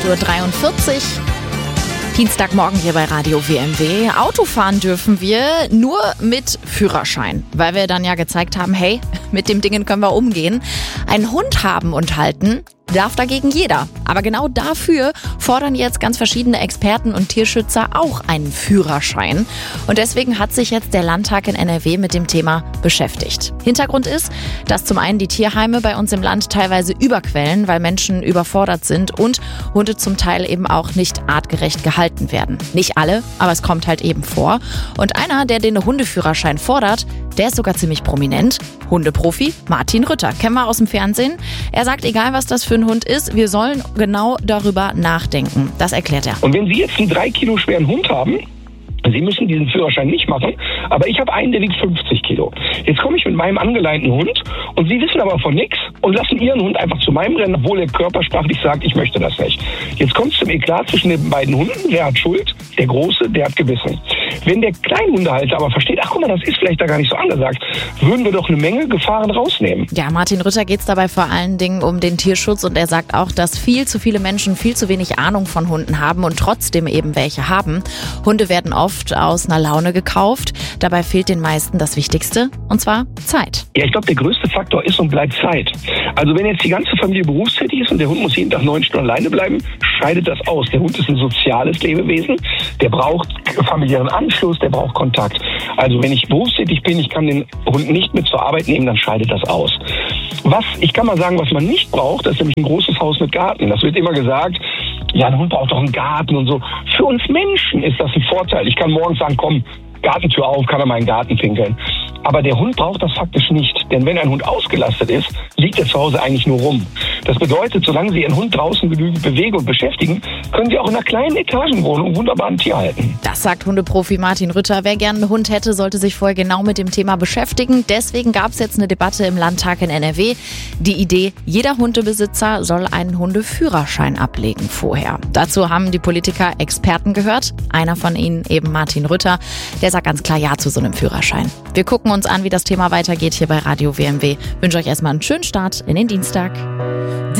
8:43 Uhr. Dienstagmorgen hier bei Radio WMW. Autofahren dürfen wir nur mit Führerschein, weil wir dann ja gezeigt haben, hey, mit dem Dingen können wir umgehen. Einen Hund haben und halten darf dagegen jeder. Aber genau dafür fordern jetzt ganz verschiedene Experten und Tierschützer auch einen Führerschein. Und deswegen hat sich jetzt der Landtag in NRW mit dem Thema beschäftigt. Hintergrund ist, dass zum einen die Tierheime bei uns im Land teilweise überquellen, weil Menschen überfordert sind und Hunde zum Teil eben auch nicht artgerecht gehalten werden. Nicht alle, aber es kommt halt eben vor. Und einer, der den Hundeführerschein fordert, der ist sogar ziemlich prominent. Hundeprofi Martin Rütter, kennen wir aus dem Fernsehen. Er sagt, egal was das für ein Hund ist, wir sollen genau darüber nachdenken. Das erklärt er. Und wenn Sie jetzt einen 3 Kilo schweren Hund haben, Sie müssen diesen Führerschein nicht machen, aber ich habe einen, der wiegt 50 Kilo. Jetzt komme ich mit meinem angeleinten Hund und Sie wissen aber von nichts und lassen Ihren Hund einfach zu meinem rennen, obwohl er körpersprachlich sagt, ich möchte das nicht. Jetzt kommt es zum Eklat zwischen den beiden Hunden. Wer hat Schuld? Der Große, der hat gebissen. Wenn der Kleinhundehalter aber versteht, ach guck mal, das ist vielleicht da gar nicht so angesagt, würden wir doch eine Menge Gefahren rausnehmen. Ja, Martin Rütter geht es dabei vor allen Dingen um den Tierschutz und er sagt auch, dass viel zu viele Menschen viel zu wenig Ahnung von Hunden haben und trotzdem eben welche haben. Hunde werden oft aus einer Laune gekauft. Dabei fehlt den meisten das Wichtigste, und zwar Zeit. Ja, ich glaube, der größte Faktor ist und bleibt Zeit. Also wenn jetzt die ganze Familie berufstätig ist und der Hund muss jeden Tag 9 Stunden alleine bleiben, scheidet das aus. Der Hund ist ein soziales Lebewesen, der braucht familiären Anschluss, der braucht Kontakt. Also wenn ich berufstätig bin, ich kann den Hund nicht mit zur Arbeit nehmen, dann scheidet das aus. Ich kann mal sagen, was man nicht braucht, das ist nämlich ein großes Haus mit Garten. Das wird immer gesagt, ja, ein Hund braucht doch einen Garten und so. Für uns Menschen ist das ein Vorteil. Ich kann morgens sagen, komm, Gartentür auf, kann er mal in den Garten pinkeln. Aber der Hund braucht das faktisch nicht. Denn wenn ein Hund ausgelastet ist, liegt er zu Hause eigentlich nur rum. Das bedeutet, solange Sie Ihren Hund draußen genügend bewegen und beschäftigen, können Sie auch in einer kleinen Etagenwohnung wunderbar ein Tier halten. Das sagt Hundeprofi Martin Rütter. Wer gerne einen Hund hätte, sollte sich vorher genau mit dem Thema beschäftigen. Deswegen gab es jetzt eine Debatte im Landtag in NRW. Die Idee, jeder Hundebesitzer soll einen Hundeführerschein ablegen vorher. Dazu haben die Politiker Experten gehört. Einer von ihnen eben Martin Rütter. Der sagt ganz klar Ja zu so einem Führerschein. Wir gucken uns an, wie das Thema weitergeht hier bei Radio WMW. Ich wünsche euch erstmal einen schönen Start in den Dienstag.